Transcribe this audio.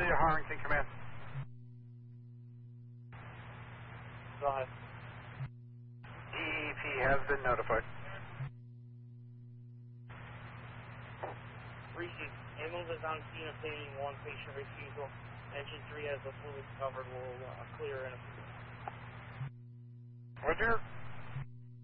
Harrington, command. Go ahead. DEP has been notified. Received. Ambulance is on scene obtaining one patient refusal. Engine 3 has the fluids covered. Will clear in a few. Roger.